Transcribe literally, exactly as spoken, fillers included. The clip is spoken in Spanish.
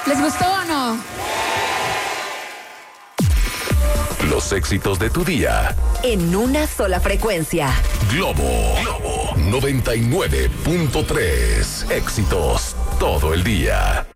¿Les gustó o no? Los éxitos de tu día. En una sola frecuencia. Globo. Globo noventa y nueve punto tres. Éxitos todo el día.